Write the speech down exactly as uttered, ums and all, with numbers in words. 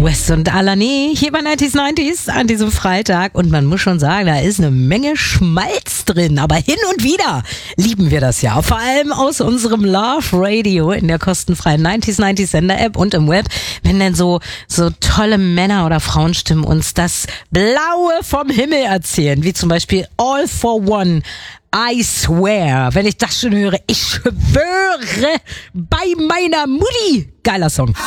West und Alani hier bei neunzig neunzig an diesem Freitag und man muss schon sagen, da ist eine Menge Schmalz drin, aber hin und wieder lieben wir das ja, vor allem aus unserem Love Radio in der kostenfreien neunzig neunzig Sender App und im Web, wenn denn so so tolle Männer oder Frauenstimmen uns das Blaue vom Himmel erzählen, wie zum Beispiel All for One. I swear, wenn ich das schon höre, ich schwöre bei meiner Mutti. Geiler Song.